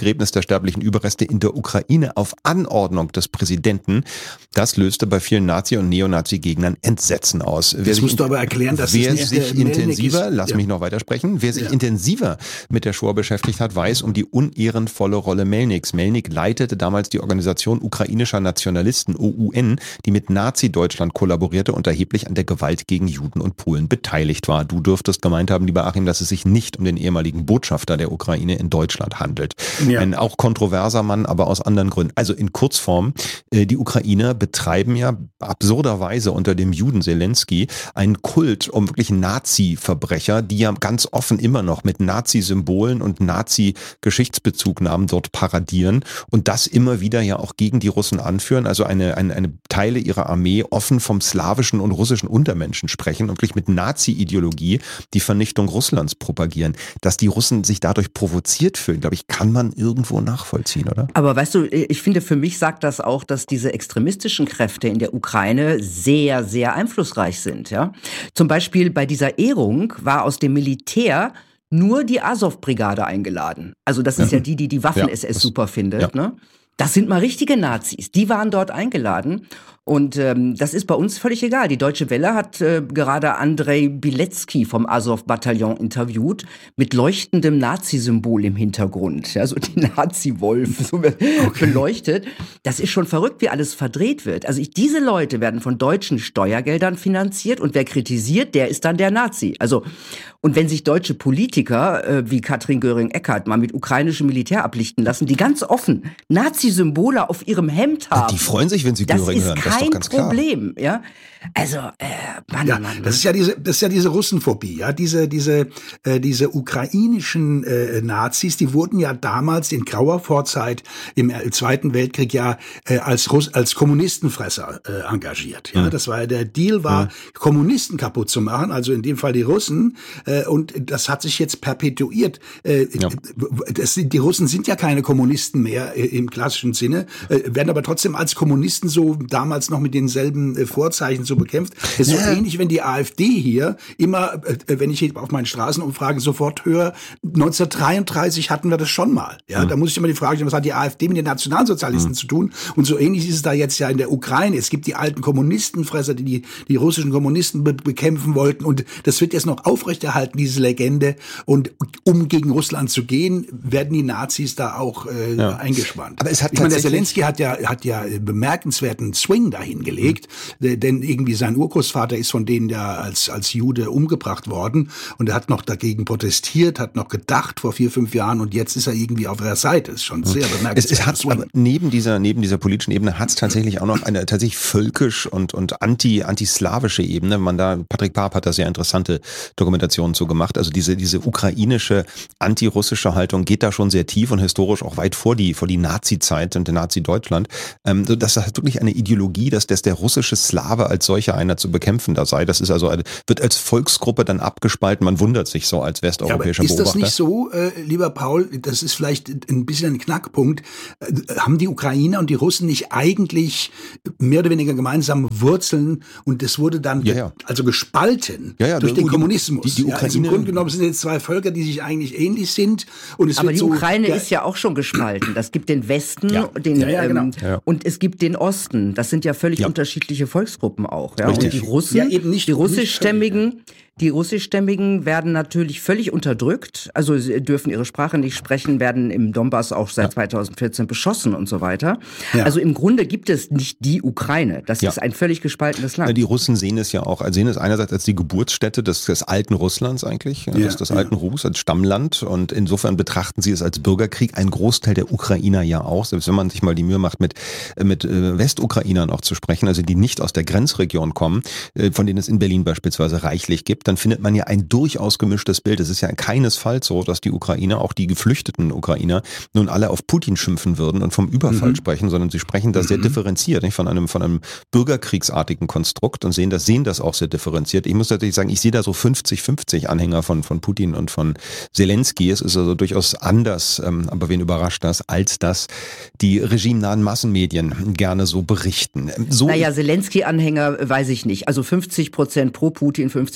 S5: Begräbnis der sterblichen Überreste in der Ukraine auf Anordnung des Präsidenten. Das löste bei vielen Nazi- und Neonazi-Gegnern Entsetzen aus. Wer
S7: Das musst du aber erklären, dass
S5: wer
S7: es nicht
S5: sich
S7: der
S5: intensiver,
S7: ist.
S5: lass
S7: ja.
S5: mich noch weitersprechen, wer sich
S7: Ja.
S5: intensiver mit der Shoah beschäftigt hat, weiß um die unehrenvolle Rolle Melniks. Melnik leitete damals die Organisation ukrainischer Nationalisten, O U N, die mit Nazi-Deutschland kollaborierte und erheblich an der Gewalt gegen Juden und Polen beteiligt war. Du dürftest gemeint haben, lieber Achim, dass es sich nicht um den ehemaligen Botschafter der Ukraine in Deutschland handelt.
S7: Ja.
S5: Ein auch kontroverser Mann, aber aus anderen Gründen. Also in Kurzform, die Ukrainer betreiben ja absurderweise unter dem Juden Zelensky einen Kult um wirklich Nazi-Verbrecher, die ja ganz offen immer noch mit Nazi-Symbolen und Nazi-Geschichtsbezugnahmen dort paradieren und das immer wieder ja auch gegen die Russen anführen, also eine, eine, eine Teile ihrer Armee offen vom slawischen und russischen Untermenschen sprechen und wirklich mit Nazi-Ideologie die Vernichtung Russlands propagieren. Dass die Russen sich dadurch provoziert fühlen, glaube ich, kann man irgendwo nachvollziehen, oder?
S6: Aber weißt du, ich finde, für mich sagt das auch, dass diese extremistischen Kräfte in der Ukraine sehr, sehr einflussreich sind. Ja? Zum Beispiel bei dieser Ehrung war aus dem Militär nur die Azov-Brigade eingeladen. Also das ist ja, ja die, die die Waffen-S S ja, super findet. Ja. Ne? Das sind mal richtige Nazis. Die waren dort eingeladen. Und ähm, das ist bei uns völlig egal. Die Deutsche Welle hat äh, gerade Andrei Bilecki vom Azov-Bataillon interviewt mit leuchtendem Nazi-Symbol im Hintergrund. Also die Nazi-Wolf so okay. beleuchtet. Das ist schon verrückt, wie alles verdreht wird. Also ich, diese Leute werden von deutschen Steuergeldern finanziert und wer kritisiert, der ist dann der Nazi. Also und wenn sich deutsche Politiker äh, wie Katrin Göring-Eckardt mal mit ukrainischem Militär ablichten lassen, die ganz offen Nazi-Symbole auf ihrem Hemd haben.
S5: Die freuen sich, wenn sie Göring hören. Das ist doch ganz klar.
S6: Problem, ja. Also, äh, Mann,
S7: ja,
S6: Mann,
S7: das ist ja diese, das ist ja diese Russenphobie, ja, diese, diese, äh, diese ukrainischen äh, Nazis, die wurden ja damals in grauer Vorzeit im äh, Zweiten Weltkrieg ja äh, als Russ, als Kommunistenfresser äh, engagiert. Ja, mhm. das war ja der Deal, war mhm. Kommunisten kaputt zu machen, also in dem Fall die Russen. Äh, und das hat sich jetzt perpetuiert. Äh, ja. das, die Russen sind ja keine Kommunisten mehr äh, im klassischen Sinne, äh, werden aber trotzdem als Kommunisten so damals noch mit denselben äh, Vorzeichen so bekämpft. Es ist ja so ähnlich, wenn die AfD hier immer, äh, wenn ich hier auf meinen Straßenumfragen sofort höre, neunzehnhundertdreiunddreißig hatten wir das schon mal. Ja, mhm. da muss ich immer die Frage stellen, was hat die AfD mit den Nationalsozialisten mhm. zu tun? Und so ähnlich ist es da jetzt ja in der Ukraine. Es gibt die alten Kommunistenfresser, die die, die russischen Kommunisten be- bekämpfen wollten und das wird jetzt noch aufrechterhalten, diese Legende. Und um gegen Russland zu gehen, werden die Nazis da auch äh, ja. eingespannt.
S5: Aber es hat
S7: ich meine, der Zelensky hat ja, hat ja bemerkenswerten Swing dahin gelegt, mhm. denn irgendwie sein Urgroßvater ist von denen ja als, als Jude umgebracht worden und er hat noch dagegen protestiert, hat noch gedacht vor vier, fünf Jahren und jetzt ist er irgendwie auf ihrer Seite. Das ist schon sehr bemerkenswert.
S5: Es, es hat, aber neben dieser, neben dieser politischen Ebene hat es tatsächlich auch noch eine tatsächlich völkisch und, und anti, antislawische Ebene. Man da, Patrick Paap hat da sehr interessante Dokumentationen zu gemacht. Also diese, diese ukrainische, antirussische Haltung geht da schon sehr tief und historisch auch weit vor die, vor die Nazi-Zeit und der Nazi-Deutschland. Ähm, das ist wirklich eine Ideologie, dass, dass der russische Slave als solcher einer zu bekämpfen da sei. Das ist also, wird als Volksgruppe dann abgespalten. Man wundert sich so als westeuropäischer
S7: ja, aber
S5: Beobachter.
S7: Ist das nicht so, äh, lieber Paul, das ist vielleicht ein bisschen ein Knackpunkt, äh, haben die Ukrainer und die Russen nicht eigentlich mehr oder weniger gemeinsame Wurzeln und das wurde dann
S5: ja, ja.
S7: also gespalten
S5: ja, ja,
S7: durch
S5: die,
S7: den Kommunismus.
S5: Die, die Ukraine,
S7: ja, also im Grunde genommen sind jetzt zwei Völker, die sich eigentlich ähnlich sind. Und es
S6: aber
S7: wird
S6: die
S7: so,
S6: Ukraine
S7: ja,
S6: ist ja auch schon gespalten. Das gibt den Westen
S7: ja.
S6: den,
S7: ja, ja, genau.
S6: ähm,
S5: ja.
S6: und es gibt den Osten. Das sind ja völlig
S5: ja.
S6: unterschiedliche Volksgruppen auch. Ja?
S5: Richtig.
S6: Und die Russen,
S7: ja, eben nicht,
S6: die russischstämmigen,
S7: nicht völlig,
S6: die russischstämmigen werden natürlich völlig unterdrückt. Also sie dürfen ihre Sprache nicht sprechen, werden im Donbass auch seit ja. zweitausendvierzehn beschossen und so weiter. Ja. Also im Grunde gibt es nicht die Ukraine. Das ja. ist ein völlig gespaltenes Land.
S5: Ja, die Russen sehen es ja auch, sehen es einerseits als die Geburtsstätte des, des alten Russlands eigentlich, ja, des, des ja. alten Ruhms, als Stammland. Und insofern betrachten sie es als Bürgerkrieg. Ein Großteil der Ukrainer ja auch, selbst wenn man sich mal die Mühe macht, mit, mit Westukrainern auch zu sprechen, also die nicht aus der Grenzregion kommen, von denen es in Berlin beispielsweise reichlich gibt, dann findet man ja ein durchaus gemischtes Bild. Es ist ja keinesfalls so, dass die Ukrainer, auch die geflüchteten Ukrainer, nun alle auf Putin schimpfen würden und vom Überfall mhm. sprechen, sondern sie sprechen da mhm. sehr differenziert, nicht? Von einem, von einem bürgerkriegsartigen Konstrukt und sehen das, sehen das auch sehr differenziert. Ich muss natürlich sagen, ich sehe da so fünfzig fünfzig Anhänger von, von Putin und von Zelensky. Es ist also durchaus anders, ähm, aber wen überrascht das, als dass die regimenahen Massenmedien gerne so berichten. So
S6: naja, Zelensky-Anhänger weiß ich nicht. Also fünfzig Prozent pro Putin, fünfzig Prozent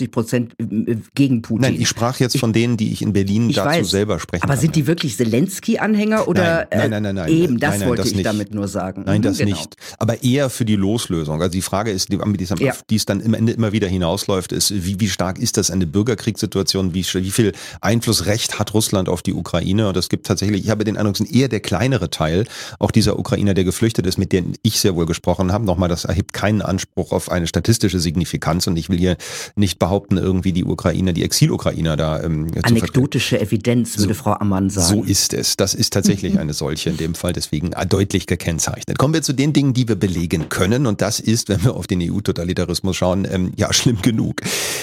S6: Moment äh, gegen Putin.
S5: Nein, ich sprach jetzt von denen, die ich in Berlin
S6: ich
S5: dazu
S6: weiß,
S5: selber sprechen
S6: aber
S5: kann.
S6: sind die wirklich Zelensky-Anhänger oder?
S5: Nein, nein, nein, nein, nein.
S6: Äh, eben, das
S5: nein, nein,
S6: wollte
S5: das
S6: ich
S5: nicht.
S6: damit nur sagen.
S5: Nein,
S6: Mhm,
S5: das
S6: genau.
S5: nicht. Aber eher für die Loslösung. Also die Frage ist, die, die, es,
S6: Ja.
S5: die es dann am Ende immer wieder hinausläuft, ist, wie, wie stark ist das eine Bürgerkriegssituation? Wie, wie viel Einflussrecht hat Russland auf die Ukraine? Und es gibt tatsächlich, ich habe den Eindruck, es ist eher der kleinere Teil, auch dieser Ukrainer, der geflüchtet ist, mit dem ich sehr wohl gesprochen habe. Nochmal, das erhebt keinen Anspruch auf eine statistische Signifikanz und ich will hier nicht behaupten, irgendwie die Ukrainer, die Exilukrainer da ähm, zu
S6: Anekdotische Evidenz, würde
S5: So-
S6: Frau Ammann sagen.
S5: So ist es. Das ist tatsächlich eine solche in dem Fall, deswegen deutlich gekennzeichnet. Kommen wir zu den Dingen, die wir belegen können und das ist, wenn wir auf den E U-Totalitarismus schauen, ähm, ja, schlimm genug.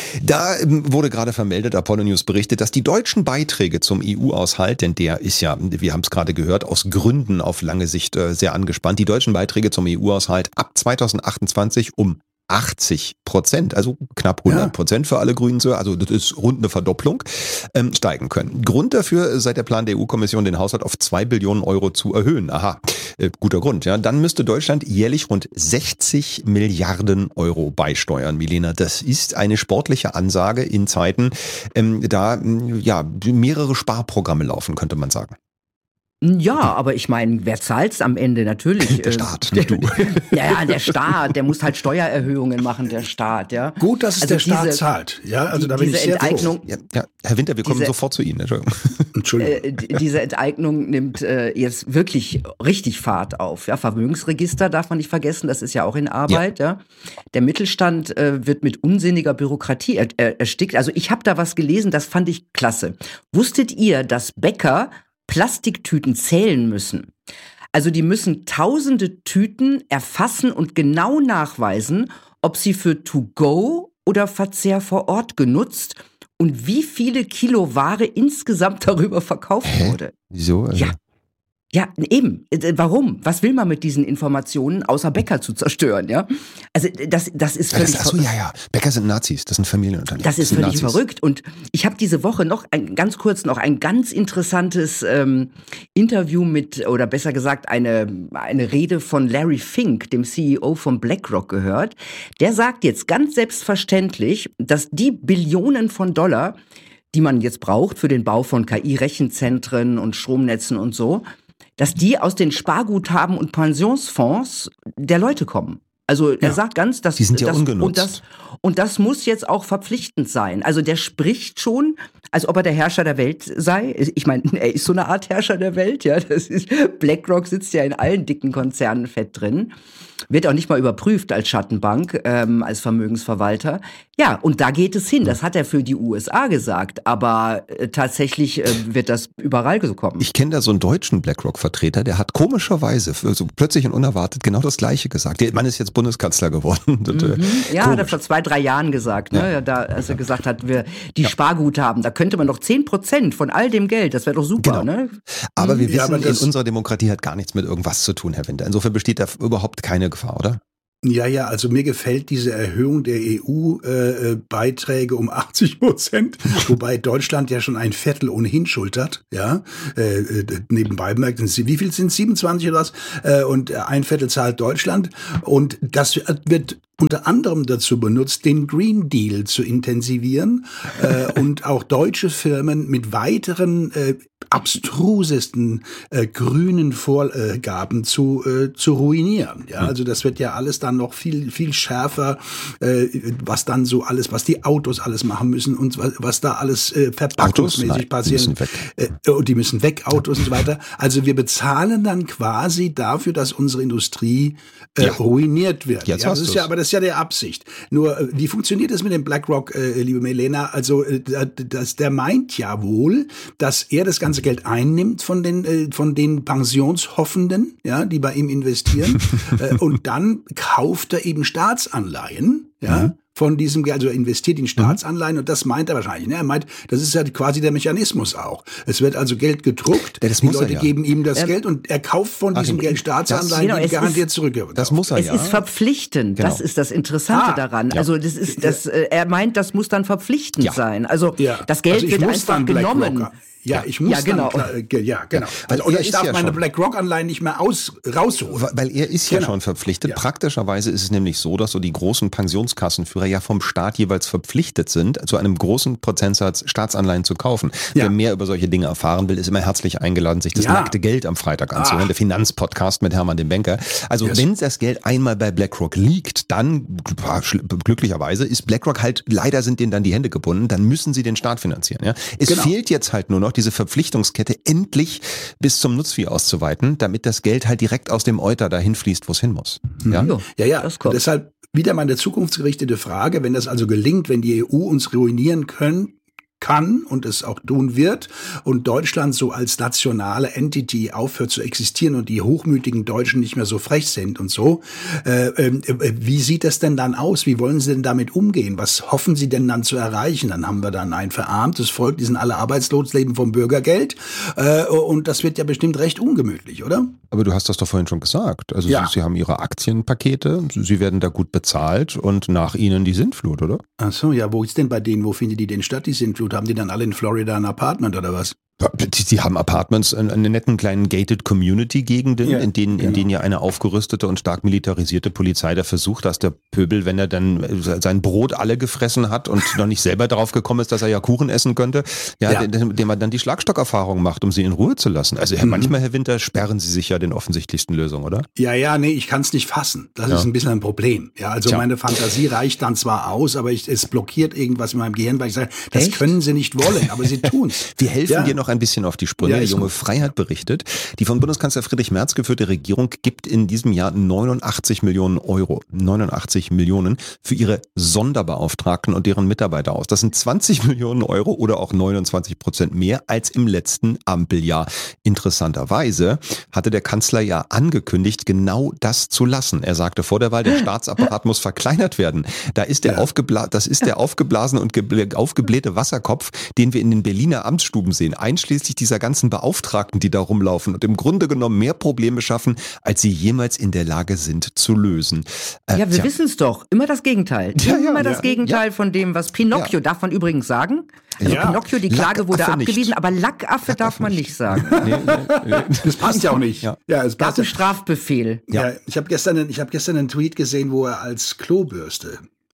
S5: Da ähm, wurde gerade vermeldet, Apollo News berichtet, dass die deutschen Beiträge zum E U-Haushalt, denn der ist ja, wir haben es gerade gehört, aus Gründen auf lange Sicht äh, sehr angespannt, die deutschen Beiträge zum E U-Haushalt ab zweitausendachtundzwanzig um achtzig Prozent, also knapp hundert Prozent für alle Grünen, also das ist rund eine Verdopplung, ähm, steigen können. Grund dafür sei der Plan der E U-Kommission, den Haushalt auf zwei Billionen Euro zu erhöhen. Aha, äh, guter Grund. Ja, dann müsste Deutschland jährlich rund sechzig Milliarden Euro beisteuern, Milena. Das ist eine sportliche Ansage in Zeiten, ähm, da ähm, ja mehrere Sparprogramme laufen, könnte man sagen.
S6: Ja, aber ich meine, wer zahlt's am Ende? Natürlich.
S5: Der
S6: äh,
S5: Staat, nicht du.
S6: Ja, ja, der Staat, der muss halt Steuererhöhungen machen, der Staat, ja.
S7: Gut, dass es
S6: Also
S7: der Staat
S6: diese-
S7: zahlt. Ja, also
S6: die-
S7: da bin
S6: diese
S7: ich sehr
S6: Enteignung-
S7: froh.
S5: Ja, ja, Herr Winter, wir kommen
S6: Diese-
S5: sofort zu Ihnen. Entschuldigung.
S7: Entschuldigung.
S6: Äh, d- diese Enteignung nimmt äh, jetzt wirklich richtig Fahrt auf. Ja, Vermögensregister darf man nicht vergessen, das ist ja auch in Arbeit. Ja. Der Mittelstand äh, wird mit unsinniger Bürokratie er, er, erstickt. Also ich habe da was gelesen, das fand ich klasse. Wusstet ihr, dass Bäcker Plastiktüten zählen müssen? Also die müssen tausende Tüten erfassen und genau nachweisen, ob sie für To-Go oder Verzehr vor Ort genutzt und wie viele Kilo Ware insgesamt darüber verkauft wurde.
S5: Wieso? Also,
S6: Ja. Ja, eben. Äh, Warum? Was will man mit diesen Informationen, außer Bäcker zu zerstören, ja? Also das, das ist
S5: Ja,
S6: völlig
S5: das, achso,
S6: ver-
S5: ja, ja. Bäcker sind Nazis, das sind Familienunternehmen.
S6: das ist
S5: sind
S6: völlig
S5: Nazis.
S6: verrückt. Und ich habe diese Woche noch ein, ganz kurz noch ein ganz interessantes ähm, Interview mit, oder besser gesagt, eine, eine Rede von Larry Fink, dem C E O von BlackRock, gehört. Der sagt jetzt ganz selbstverständlich, dass die Billionen von Dollar, die man jetzt braucht für den Bau von K I-Rechenzentren und Stromnetzen und so, dass die aus den Sparguthaben und Pensionsfonds der Leute kommen. Also er
S7: Ja.
S6: sagt ganz, dass
S5: Die sind ja
S6: das,
S5: ungenutzt.
S6: und das und das muss jetzt auch verpflichtend sein. Also der spricht schon, als ob er der Herrscher der Welt sei. Ich meine, er ist so eine Art Herrscher der Welt, ja. Das ist, BlackRock sitzt ja in allen dicken Konzernen fett drin. Wird auch nicht mal überprüft als Schattenbank, ähm, als Vermögensverwalter. Ja, und da geht es hin. Das hat er für die U S A gesagt. Aber äh, tatsächlich äh, wird das überall so kommen.
S5: Ich kenne da so einen deutschen BlackRock-Vertreter, der hat komischerweise für so plötzlich und unerwartet genau das Gleiche gesagt. Der Mann ist jetzt Bundeskanzler geworden. Und, äh,
S6: Ja, hat er
S5: komisch.
S6: vor zwei, drei Jahren gesagt, ne? Ja. Da, als er gesagt hat, wir die Sparguthaben, da könnte man doch zehn Prozent von all dem Geld, das wäre doch super,
S5: Genau.
S6: ne?
S5: Aber wir
S7: Ja,
S5: wissen,
S7: aber das-
S5: in unserer Demokratie hat gar nichts mit irgendwas zu tun, Herr Winter. Insofern besteht da überhaupt keine Gefahr, oder?
S7: Ja, ja, also mir gefällt diese Erhöhung der E U-Beiträge um achtzig Prozent, wobei Deutschland ja schon ein Viertel ohnehin schultert, ja, äh, äh, nebenbei bemerkt, sind sie- wie viel sind siebenundzwanzig oder was, äh, und ein Viertel zahlt Deutschland und das wird unter anderem dazu benutzt, den Green Deal zu intensivieren äh, und auch deutsche Firmen mit weiteren äh, abstrusesten äh, grünen Vorgaben zu äh, zu ruinieren. Ja, also das wird ja alles dann noch viel viel schärfer, äh, was dann so alles, was die Autos alles machen müssen und was, was da alles äh, verpackungsmäßig
S5: Autos? Nein, die
S7: passieren.
S5: müssen weg.
S7: Äh, und die müssen weg, Autos und so weiter. Also wir bezahlen dann quasi dafür, dass unsere Industrie äh,
S5: Ja.
S7: ruiniert wird.
S5: Jetzt
S7: ja,
S5: hast
S7: das ist
S5: du's.
S7: ja, aber das ist ja der Absicht. Nur, äh, wie funktioniert das mit dem BlackRock, äh, liebe Melena? Also, äh, das, der meint ja wohl, dass er das ganze Geld einnimmt von den, äh, von den Pensionshoffenden, ja, die bei ihm investieren, äh, und dann kauft er eben Staatsanleihen, ja.
S5: Mhm.
S7: Von diesem Geld, also er investiert in Staatsanleihen und das meint er wahrscheinlich. Ne? Er meint, das ist ja quasi der Mechanismus auch. Es wird also Geld gedruckt,
S5: Ja, das
S7: die
S5: muss er
S7: Leute
S5: ja.
S7: geben ihm das
S6: Ähm,
S7: Geld und er kauft von diesem
S5: Achim,
S7: Geld
S5: das-
S7: Staatsanleihen,
S6: genau,
S7: die
S6: es
S7: garantiert
S6: ist-
S7: zurück.
S5: Das muss er
S6: Es
S5: ja.
S6: ist verpflichtend,
S5: Genau.
S6: das ist das Interessante
S7: Ah,
S6: daran.
S5: ja.
S6: Also das ist das, äh, er meint, das muss dann verpflichtend
S5: Ja.
S6: sein. Also
S7: Ja.
S6: das Geld
S7: Also ich
S6: wird
S7: muss
S6: einfach
S7: dann
S6: genommen.
S7: BlackRock- Ja, ich muss
S6: ja, genau.
S7: dann, klar, ja, genau. Also, oder ich darf ja meine BlackRock-Anleihen nicht mehr aus, rausholen.
S5: Weil er ist ja
S7: genau.
S5: schon verpflichtet.
S7: Ja.
S5: Praktischerweise ist es nämlich so, dass so die großen Pensionskassenführer ja vom Staat jeweils verpflichtet sind, zu einem großen Prozentsatz Staatsanleihen zu kaufen. Ja. Wer mehr über solche Dinge erfahren will, ist immer herzlich eingeladen, sich das ja. nackte Geld am Freitag anzuhören. Ah. Der Finanzpodcast mit Hermann dem Banker. Also yes. wenn das Geld einmal bei BlackRock liegt, dann glücklicherweise ist BlackRock halt, leider sind denen dann die Hände gebunden, dann müssen sie den Staat finanzieren. Ja? Es genau. fehlt jetzt halt nur noch diese Verpflichtungskette endlich bis zum Nutzvieh auszuweiten, damit das Geld halt direkt aus dem Euter dahin fließt, wo es hin muss.
S7: Mhm. Ja, ja, ja. Und deshalb wieder mal eine zukunftsgerichtete Frage, wenn das also gelingt, wenn die E U uns ruinieren können, kann und es auch tun wird und Deutschland so als nationale Entity aufhört zu existieren und die hochmütigen Deutschen nicht mehr so frech sind und so. Äh, äh, wie sieht das denn dann aus? Wie wollen Sie denn damit umgehen? Was hoffen Sie denn dann zu erreichen? Dann haben wir dann ein verarmtes Volk, die sind alle arbeitslos, leben vom Bürgergeld äh, und das wird ja bestimmt recht ungemütlich, oder?
S5: Aber du hast das doch vorhin schon gesagt. Also ja. Sie, Sie haben Ihre Aktienpakete, Sie werden da gut bezahlt und nach Ihnen die Sintflut, oder?
S7: Ach so, ja, wo ist denn bei denen, wo findet die denn statt, die Sintflut? Haben die dann alle in Florida ein Apartment oder was?
S5: Die, die haben Apartments in, in netten kleinen gated Community-Gegenden, ja, in denen, genau. in denen ja eine aufgerüstete und stark militarisierte Polizei da versucht, dass der Pöbel, wenn er dann sein Brot alle gefressen hat und noch nicht selber darauf gekommen ist, dass er ja Kuchen essen könnte, ja, ja. dem, dem man dann die Schlagstockerfahrung macht, um sie in Ruhe zu lassen. Also mhm. manchmal, Herr Winter, sperren Sie sich ja den offensichtlichsten Lösungen, oder?
S7: Ja, ja, nee, ich kann es nicht fassen. Das ja. ist ein bisschen ein Problem. Ja, also Tja. meine Fantasie reicht dann zwar aus, aber ich, es blockiert irgendwas in meinem Gehirn, weil ich sage, das Echt? können Sie nicht wollen, aber Sie tun es.
S5: Wir helfen
S7: ja.
S5: dir noch ein bisschen auf die Sprünge. Ja, die junge Freiheit berichtet, die von Bundeskanzler Friedrich Merz geführte Regierung gibt in diesem Jahr neunundachtzig Millionen Euro, neunundachtzig Millionen für ihre Sonderbeauftragten und deren Mitarbeiter aus. Das sind zwanzig Millionen Euro oder auch neunundzwanzig Prozent mehr als im letzten Ampeljahr. Interessanterweise hatte der Kanzler ja angekündigt, genau das zu lassen. Er sagte vor der Wahl, der Staatsapparat muss verkleinert werden. Da ist der ja. aufgebla- das ist der aufgeblasene und gebl- aufgeblähte Wasserkopf, den wir in den Berliner Amtsstuben sehen, einschließlich dieser ganzen Beauftragten, die da rumlaufen und im Grunde genommen mehr Probleme schaffen, als sie jemals in der Lage sind zu lösen.
S6: Äh, ja, wir wissen es doch. Immer das Gegenteil. Ja, Immer ja, das ja, Gegenteil ja. von dem, was Pinocchio, ja. darf man übrigens sagen. Also ja. Pinocchio, die Klage wurde
S5: Lackaffe
S6: abgewiesen,
S5: nicht.
S6: aber Lackaffe darf man nicht sagen.
S7: Nee, nee, nee. Das passt ja auch nicht.
S6: Ja, ja es passt. Das ist ein Strafbefehl.
S7: Ja. Ja, ich habe gestern, ich hab gestern einen Tweet gesehen, wo er als Klobürste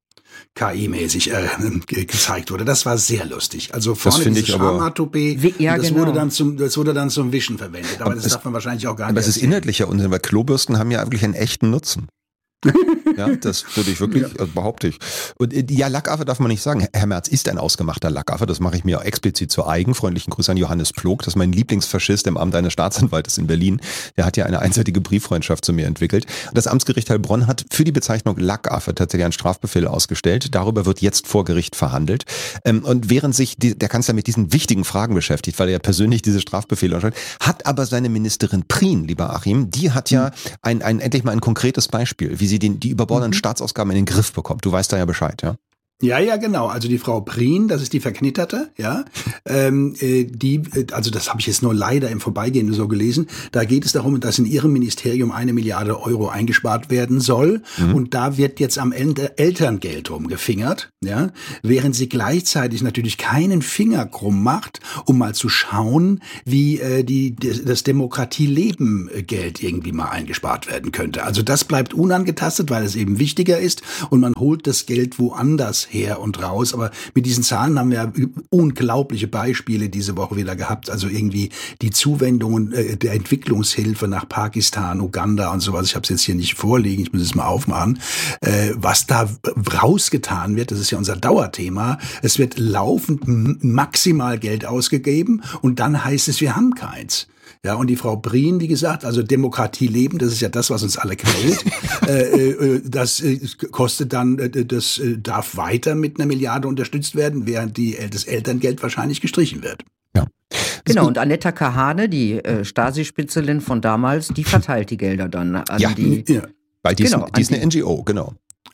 S7: K I-mäßig äh, gezeigt wurde. Das war sehr lustig. Also vorne dieses Schamhaar-Toupet, ja, das, genau. wurde dann zum, das wurde dann zum Wischen verwendet. Aber, aber das es, darf man wahrscheinlich auch gar
S5: aber
S7: nicht
S5: Aber es ist inhaltlicher Unsinn, weil Klobürsten haben ja wirklich einen echten Nutzen. Ja, das würde ich wirklich, also behaupte ich. Und ja, Lackaffe darf man nicht sagen. Herr Merz ist ein ausgemachter Lackaffe. Das mache ich mir explizit zu eigen. Freundlichen Gruß an Johannes Plog. Das ist mein Lieblingsfaschist im Amt eines Staatsanwaltes in Berlin. Der hat ja eine einseitige Brieffreundschaft zu mir entwickelt. Das Amtsgericht Heilbronn hat für die Bezeichnung Lackaffe tatsächlich einen Strafbefehl ausgestellt. Darüber wird jetzt vor Gericht verhandelt. Und während sich die, der Kanzler mit diesen wichtigen Fragen beschäftigt, weil er ja persönlich diese Strafbefehle ausstellt, hat aber seine Ministerin Prien, lieber Achim, die hat ja ein, ein endlich mal ein konkretes Beispiel, wie sie den, die überbordenden mhm. Staatsausgaben in den Griff bekommt. Du weißt da ja Bescheid, ja?
S7: Ja, ja, genau. Also die Frau Prien, das ist die Verknitterte, ja. Ähm, äh, die, also das habe ich jetzt nur leider im Vorbeigehen so gelesen. Da geht es darum, dass in ihrem Ministerium eine Milliarde Euro eingespart werden soll. Mhm. Und da wird jetzt am El- Elterngeld rumgefingert, ja. Während sie gleichzeitig natürlich keinen Finger krumm macht, um mal zu schauen, wie äh, die, das Demokratie-Leben-Geld irgendwie mal eingespart werden könnte. Also das bleibt unangetastet, weil es eben wichtiger ist. Und man holt das Geld woanders her und raus, aber mit diesen Zahlen haben wir unglaubliche Beispiele diese Woche wieder gehabt, also irgendwie die Zuwendungen äh, der Entwicklungshilfe nach Pakistan, Uganda und sowas, ich habe es jetzt hier nicht vorliegen, ich muss es mal aufmachen, äh, was da rausgetan wird, das ist ja unser Dauerthema, es wird laufend m- maximal Geld ausgegeben und dann heißt es, wir haben keins. Ja, und die Frau Prien, wie gesagt, also Demokratie leben, das ist ja das, was uns alle quält. äh, äh, das äh, kostet dann, äh, das äh, darf weiter mit einer Milliarde unterstützt werden, während die, das Elterngeld wahrscheinlich gestrichen wird.
S5: Ja.
S6: Genau, und Annetta Kahane, die äh, Stasi-Spitzelin von damals, die verteilt die Gelder dann an
S5: ja,
S6: die...
S5: Ja, weil die, genau, ist, die ist eine N G O, genau.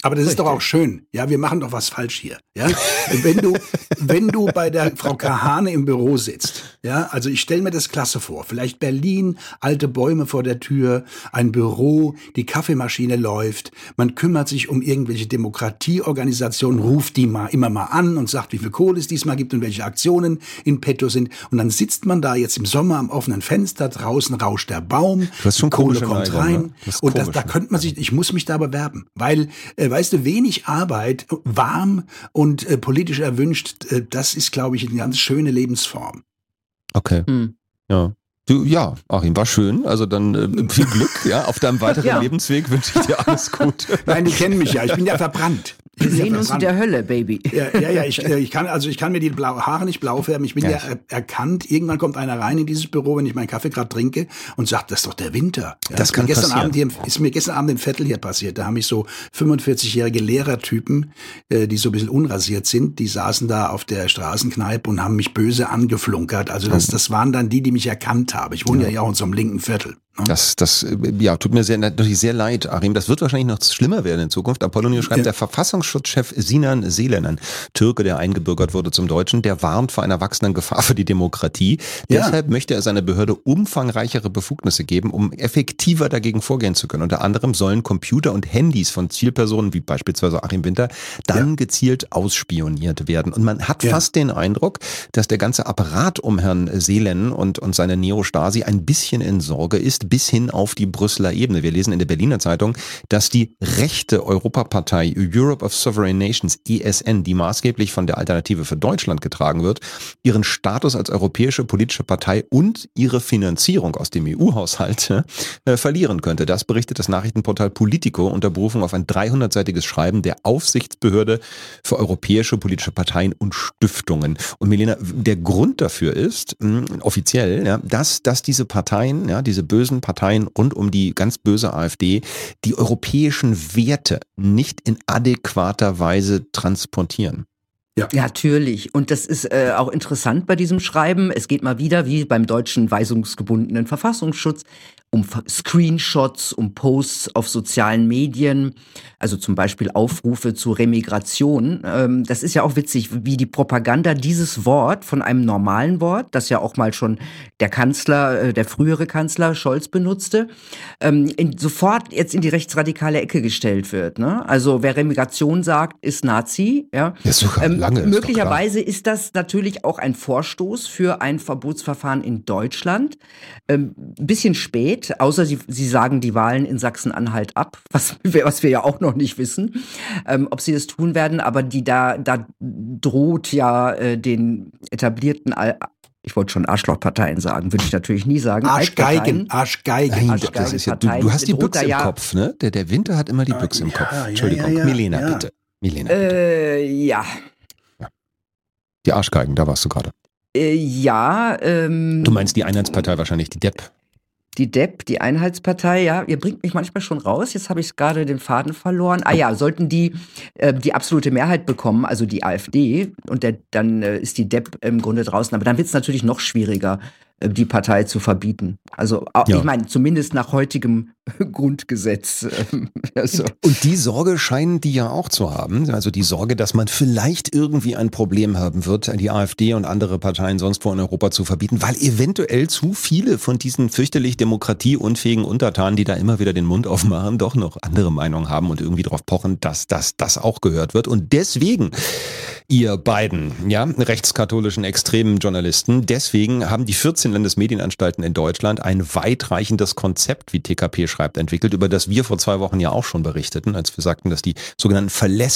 S7: Aber das ist doch auch schön. Ja, wir machen doch was falsch hier. Ja, wenn du, wenn du bei der Frau Kahane im Büro sitzt, ja, also ich stelle mir das klasse vor. Vielleicht Berlin, alte Bäume vor der Tür, ein Büro, die Kaffeemaschine läuft, man kümmert sich um irgendwelche Demokratieorganisationen, ruft die mal immer mal an und sagt, wie viel Kohle es diesmal gibt und welche Aktionen in petto sind. Und dann sitzt man da jetzt im Sommer am offenen Fenster, draußen rauscht der Baum, die Kohle kommt Neigung, rein. Ne? Das und das, da könnte man sich, ich muss mich da bewerben, weil äh, weißt du, wenig Arbeit, warm und äh, politisch erwünscht, äh, das ist, glaube ich, eine ganz schöne Lebensform.
S5: Okay, hm. ja. Du, ja, Achim, war schön. Also dann äh, viel Glück, ja, auf deinem weiteren ja. Lebensweg wünsche ich dir alles Gute.
S7: Nein, die kennen mich ja, ich bin ja verbrannt.
S6: Wir sehen uns in der Hölle, Baby.
S7: Ja, ja, ja ich, ich kann also ich kann mir die blau, Haare nicht blau färben. Ich bin ja, ja er, erkannt. Irgendwann kommt einer rein in dieses Büro, wenn ich meinen Kaffee gerade trinke und sagt, das ist doch der Winter. Ja,
S5: das kann
S7: gestern
S5: passieren.
S7: Abend hier, ist mir gestern Abend im Vettel hier passiert. Da haben mich so fünfundvierzigjährige Lehrertypen, äh, die so ein bisschen unrasiert sind, die saßen da auf der Straßenkneipe und haben mich böse angeflunkert. Also das, das waren dann die, die mich erkannt haben. Ich wohne ja, ja auch in so einem linken Viertel.
S5: Das, das, ja, tut mir sehr, natürlich sehr leid, Achim. Das wird wahrscheinlich noch schlimmer werden in Zukunft. Apollonio schreibt, ja. Der Verfassungsschutzchef Sinan Selen, ein Türke, der eingebürgert wurde zum Deutschen, der warnt vor einer wachsenden Gefahr für die Demokratie. Ja. Deshalb möchte er seiner Behörde umfangreichere Befugnisse geben, um effektiver dagegen vorgehen zu können. Unter anderem sollen Computer und Handys von Zielpersonen, wie beispielsweise Achim Winter, dann ja. gezielt ausspioniert werden. Und man hat ja. fast den Eindruck, dass der ganze Apparat um Herrn Selen und, und seine Neostasi ein bisschen in Sorge ist, bis hin auf die Brüsseler Ebene. Wir lesen in der Berliner Zeitung, dass die rechte Europapartei Europe of Sovereign Nations, E S N, die maßgeblich von der Alternative für Deutschland getragen wird, ihren Status als europäische politische Partei und ihre Finanzierung aus dem E U-Haushalt äh, verlieren könnte. Das berichtet das Nachrichtenportal Politico unter Berufung auf ein dreihundertseitiges Schreiben der Aufsichtsbehörde für europäische politische Parteien und Stiftungen. Und Milena, der Grund dafür ist, mh, offiziell, ja, dass, dass diese Parteien, ja, diese bösen Parteien rund um die ganz böse AfD die europäischen Werte nicht in adäquater Weise transportieren.
S6: Ja. ja, natürlich. Und das ist äh, auch interessant bei diesem Schreiben. Es geht mal wieder, wie beim deutschen weisungsgebundenen Verfassungsschutz, um Screenshots, um Posts auf sozialen Medien, also zum Beispiel Aufrufe zu Remigration. Ähm, das ist ja auch witzig, wie die Propaganda dieses Wort von einem normalen Wort, das ja auch mal schon der Kanzler, äh, der frühere Kanzler Scholz benutzte, ähm, in, sofort jetzt in die rechtsradikale Ecke gestellt wird. Ne? Also wer Remigration sagt, ist Nazi. Ja,
S5: ja sogar ähm, lange.
S6: Möglicherweise ist, ist das natürlich auch ein Vorstoß für ein Verbotsverfahren in Deutschland. Ähm, bisschen spät. Außer sie, sie sagen die Wahlen in Sachsen-Anhalt ab, was, was wir ja auch noch nicht wissen, ähm, ob sie das tun werden. Aber die da, da droht ja äh, den etablierten, Al- ich wollte schon Arschlochparteien sagen, würde ich natürlich nie sagen.
S7: Arschgeigen, Arschgeigen.
S5: Nein, das ist ja, du, du hast die Büchse im ja Kopf, ne? Der, der Winter hat immer die Büchse im ja, Kopf. Entschuldigung, ja, ja, Milena, ja. bitte. Milena, bitte.
S6: Äh, ja.
S5: ja. Die Arschgeigen, da warst du gerade.
S6: Äh, ja. Ähm,
S5: du meinst die Einheitspartei wahrscheinlich, die Depp.
S6: Die Depp, die Einheitspartei, ja, ihr bringt mich manchmal schon raus, jetzt habe ich gerade den Faden verloren. Ah ja, sollten die äh, die absolute Mehrheit bekommen, also die AfD, und der, dann äh, ist die Depp im Grunde draußen. Aber dann wird es natürlich noch schwieriger, äh, die Partei zu verbieten. Also auch, ja. ich meine, zumindest nach heutigem Grundgesetz. Äh, also.
S5: Und die Sorge scheinen die ja auch zu haben. Also die Sorge, dass man vielleicht irgendwie ein Problem haben wird, die AfD und andere Parteien sonst wo in Europa zu verbieten, weil eventuell zu viele von diesen fürchterlich demokratieunfähigen Untertanen, die da immer wieder den Mund aufmachen, doch noch andere Meinungen haben und irgendwie darauf pochen, dass das, das auch gehört wird. Und deswegen, ihr beiden, ja, rechtskatholischen extremen Journalisten, deswegen haben die vierzehn Landesmedienanstalten in Deutschland ein weitreichendes Konzept, wie T K P schreibt, entwickelt, über das wir vor zwei Wochen ja auch schon berichteten, als wir sagten, dass die sogenannten verlässlichen